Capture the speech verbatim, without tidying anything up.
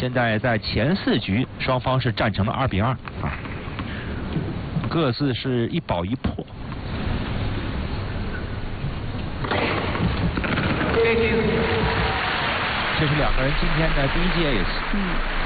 现在在前四局双方是战成了二比二啊，各自是一保一破。这是两个人今天的第一记 ace。嗯。